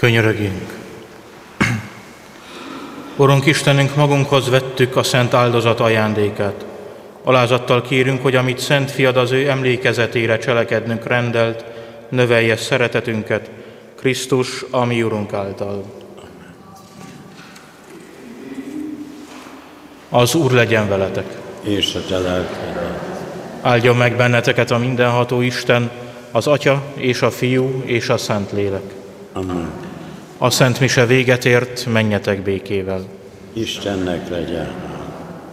Könyörögjünk! Urunk Istenünk, magunkhoz vettük a szent áldozat ajándékát. Alázattal kérünk, hogy amit Szent Fiad az ő emlékezetére cselekednünk rendelt, növelje szeretetünket Krisztus, a mi Urunk által. Az Úr legyen veletek! És a te lelkeddel. Áldjon meg benneteket a mindenható Isten, az Atya és a Fiú és a Szentlélek. Amen. A Szent Mise véget ért, menjetek békével. Istennek legyen.